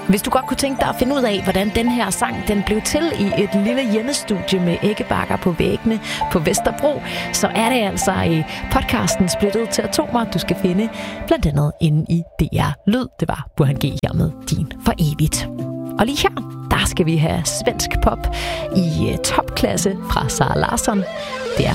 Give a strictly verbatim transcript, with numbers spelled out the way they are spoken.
Hvis du godt kunne tænke dig at finde ud af, hvordan den her sang den blev til i et lille hjemmestudie med æggebakker på væggene på Vesterbro, så er det altså i podcasten Splittet til Atomer, du skal finde blandt andet inde i D R Lyd. Det var Burhan G her med Din for evigt. Og lige her, der skal vi have svensk pop i topklasse fra Sara Larsson. Det er